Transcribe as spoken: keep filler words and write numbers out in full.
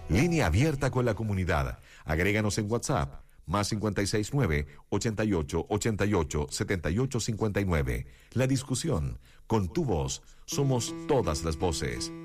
Línea abierta con la comunidad. Agréganos en WhatsApp. Más cincuenta y seis nueve, ochenta y ocho, ochenta y ocho, setenta y ocho cincuenta y nueve. La discusión. Con tu voz. Somos todas las voces.